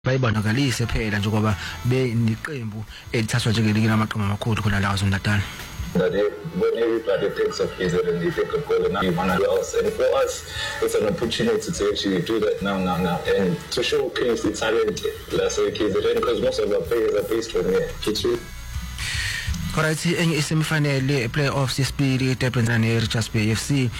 bayibonakalise phela njengoba beniqembu elithathwa njengelinye lamaqembu amakhulu khona la KwaZulu-Natal. That when everybody thinks of KZN and they think of Golden, you want to do else. And for us, it's an opportunity to actually do that now, and to showcase the talent, let's say KZN, because most of our players are based from here. Alright, enye isemifanele playoffs yesibili eDurban ne Richards Bay FC